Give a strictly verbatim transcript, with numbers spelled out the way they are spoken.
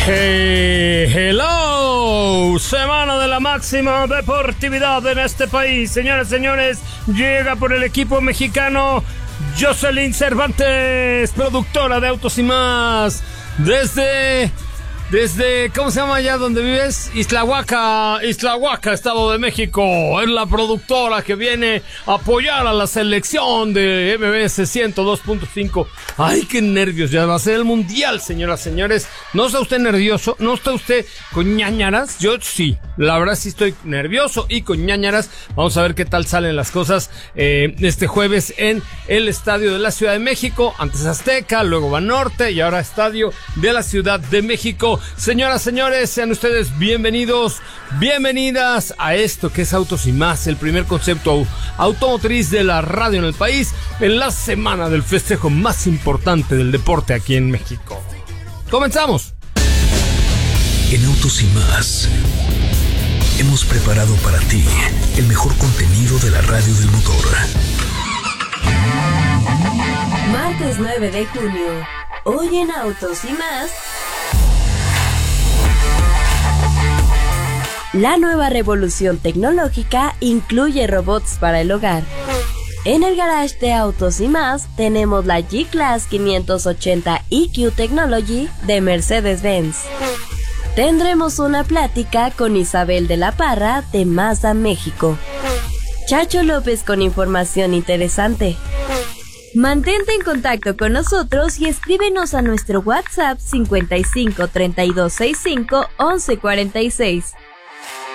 Hey, hello, semana de la máxima deportividad en este país. Señoras y señores, llega por el equipo mexicano Jocelyn Cervantes, productora de Autos y Más, desde... Desde, ¿cómo se llama allá donde vives? Islahuaca, Islahuaca, Estado de México. Es la productora que viene a apoyar a la selección de M B S ciento dos punto cinco. Ay, qué nervios, ya va a ser el mundial, señoras y señores. ¿No está usted nervioso? ¿No está usted con ñañaras? Yo sí, la verdad sí estoy nervioso y con ñañaras. Vamos a ver qué tal salen las cosas eh, este jueves en el Estadio de la Ciudad de México. Antes Azteca, luego Banorte y ahora Estadio de la Ciudad de México. Señoras, señores, sean ustedes bienvenidos, bienvenidas a esto que es Autos y Más, el primer concepto automotriz de la radio en el país, en la semana del festejo más importante del deporte aquí en México. ¡Comenzamos! En Autos y Más hemos preparado para ti el mejor contenido de la radio del motor. Martes nueve de junio, hoy en Autos y Más. La nueva revolución tecnológica incluye robots para el hogar. En el garage de Autos y Más tenemos la G-Class quinientos ochenta E Q Technology de Mercedes-Benz. Tendremos una plática con Isabel de la Parra de Mazda México. Chacho López con información interesante. Mantente en contacto con nosotros y escríbenos a nuestro WhatsApp cincuenta y cinco, treinta y dos sesenta y cinco, once cuarenta y seis.